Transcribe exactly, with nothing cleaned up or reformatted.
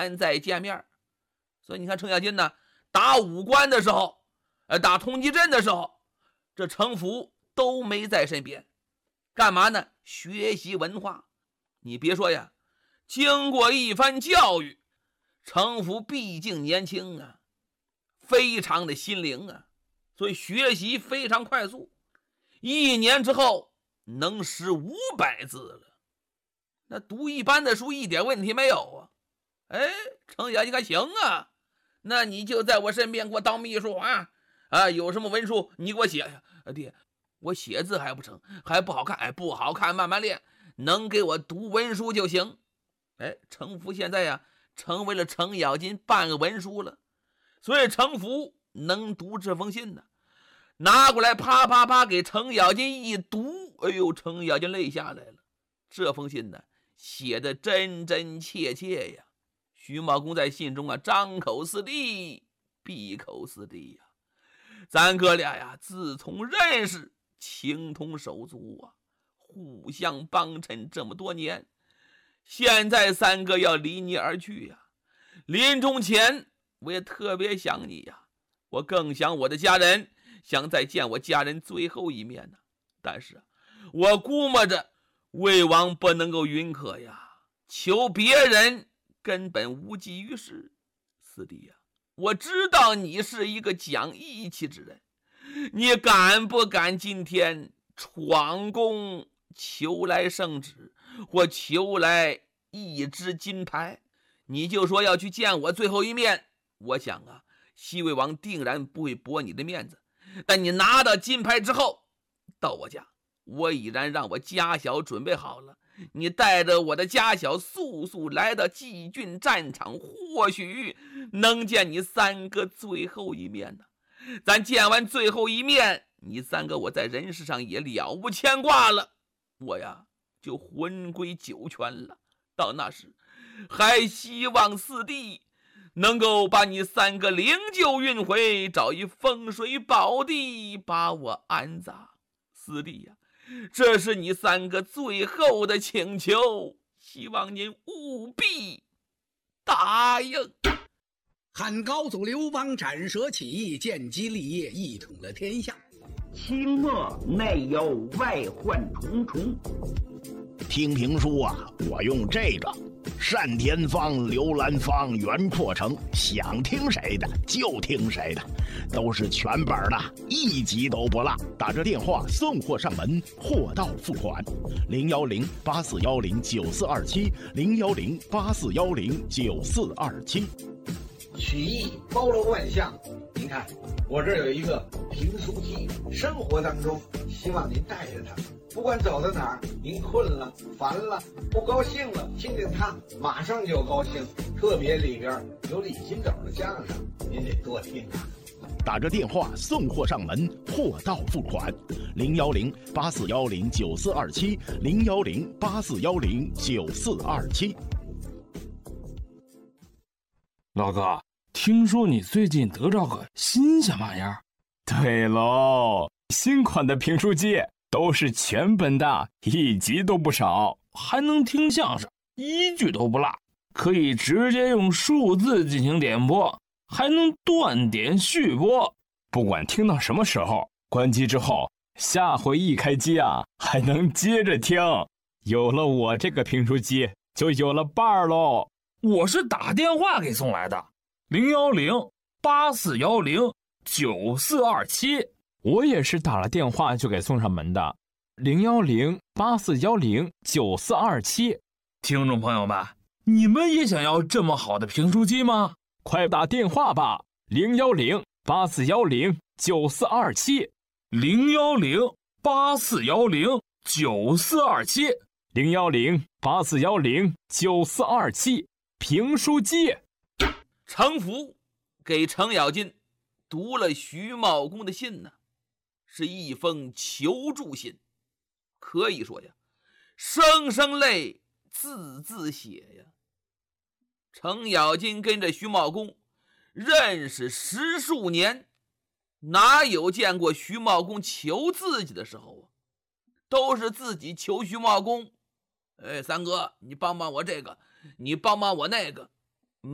难再见面。所以你看程咬金呢，打武关的时候，呃，打通缉阵的时候，这程福都没在身边，干嘛呢？学习文化。你别说呀，经过一番教育，程福毕竟年轻啊，非常的心灵啊，所以学习非常快速，一年之后能识五百字了。那读一般的书一点问题没有啊。哎，程咬金看行啊，那你就在我身边给我当秘书啊啊，有什么文书你给我写呀。啊，爹，我写字还不成，还不好看。哎，不好看慢慢练，能给我读文书就行。哎，程福现在呀成为了程咬金半个文书了，所以程福能读这封信呢，拿过来啪啪啪给程咬金一读，哎呦，程咬金泪下来了。这封信呢写的真真切切呀。徐茂公在信中啊，张口是弟，闭口是弟呀。咱哥俩呀，自从认识，情同手足啊，互相帮衬这么多年。现在三哥要离你而去呀，临终前我也特别想你呀，我更想我的家人，想再见我家人最后一面呢。但是啊，我估摸着魏王不能够允可呀，求别人根本无济于事。四弟呀，我知道你是一个讲义气之人，你敢不敢今天闯宫求来圣旨，或求来一支金牌？你就说要去见我最后一面，我想啊，西魏王定然不会驳你的面子。但你拿到金牌之后到我家，我已然让我家小准备好了，你带着我的家小速速来到济郡战场，或许能见你三哥最后一面呢。咱见完最后一面，你三哥我在人世上也了无牵挂了，我呀就魂归九泉了。到那时还希望四弟能够把你三个灵柩运回，找一风水宝地把我安葬。四弟呀，这是你三个最后的请求，希望您务必答应。 汉高祖刘邦斩蛇起义，建基立业，一统了天下。 清末内忧外患重重。 听评书啊，我用这个单田芳、刘兰芳、袁阔成，想听谁的就听谁的，都是全本的，一集都不落。打这电话送货上门，货到付款。零幺零八四幺零九四二七，零幺零八四幺零九四二七。 曲艺包罗万象，您看我这儿有一个评书机，生活当中希望您带着它，不管走到哪儿，您困了、烦了、不高兴了，听听它，马上就高兴。特别里边有李金斗的相声，您得多听啊。 打着电话送货上门，货到付款。零幺零八四幺零九四二七，零幺零八四幺零九四二七。 老哥，听说你最近得着个新鲜玩意儿？ 对喽，新款的评书机都是全本的，一集都不少， 还能听相声，一句都不落，可以直接用数字进行点播，还能断点续播。 不管听到什么时候，关机之后，下回一开机啊，还能接着听。有了我这个评书机，就有了伴儿喽。 我是打电话给送来的，零幺零八四幺零九四二七。 我也是打了电话就给送上门的，零幺零八四幺零九四二七。 听众朋友们，你们也想要这么好的评书机吗？ 快打电话吧，零幺零八四幺零九四二七， 零幺零八四幺零九四二七， 零幺零八四幺零九四二七。评书机。 程福给程咬金读了徐茂公的信呢，是一封求助信，可以说呀，声声泪，字字血呀。程咬金跟着徐茂公认识十数年，哪有见过徐茂公求自己的时候啊？都是自己求徐茂公，哎，三哥，你帮帮我这个，你帮帮我那个。